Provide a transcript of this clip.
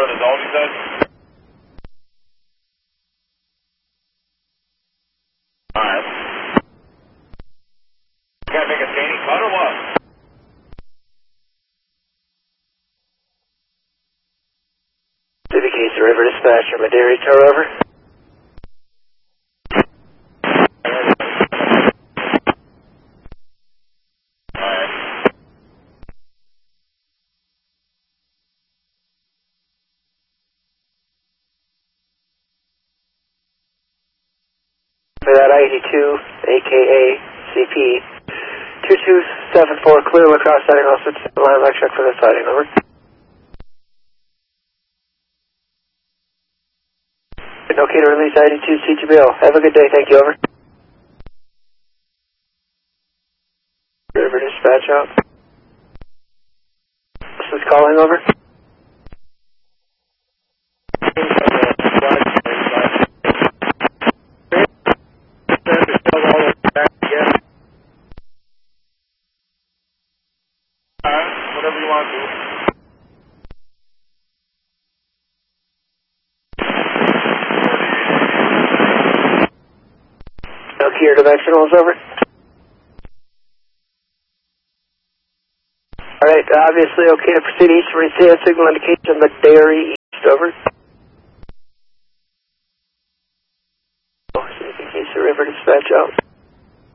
an adult, you said? Alright. You gotta make a skating cut or what? City Case River Dispatcher, Madera Tower, over. For that I-82, aka CP, 2274, clear lacrosse sighting, also line leg check for the sighting, over. Okay to release I-82 CTBL. Have a good day, thank you, over. River Dispatch out. This is calling, over. Whatever you want to do. Nokia dimensionals, over. Alright, obviously okay to proceed east, receive signal indication Madera east, over. City Case River Dispatch out.